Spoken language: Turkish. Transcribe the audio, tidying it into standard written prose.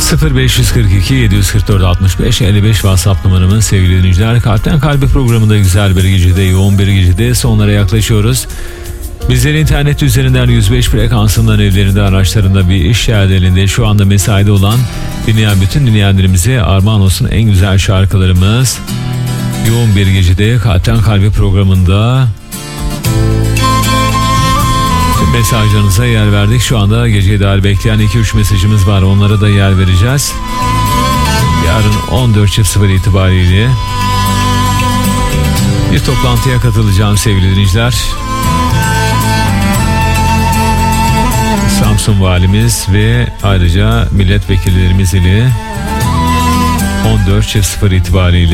0542 744 65 55 WhatsApp numaramın sevgili dinleyiciler. Kalpten Kalbe programında güzel bir gecede, yoğun bir gecede sonlara yaklaşıyoruz. Bizleri internet üzerinden 105 frekansından evlerinde, araçlarında, bir iş yerlerinde, şu anda mesaide olan dinleyen bütün dinleyenlerimize armağan olsun en güzel şarkılarımız. Yoğun bir gecede Kalpten Kalbe programında mesajlarınıza yer verdik. Şu anda geceye dair bekleyen 2-3 mesajımız var. Onlara da yer vereceğiz. Yarın 14.00 itibariyle bir toplantıya katılacağım sevgili dinleyiciler. Samsun Valimiz ve ayrıca milletvekillerimiz ile 14.00 itibariyle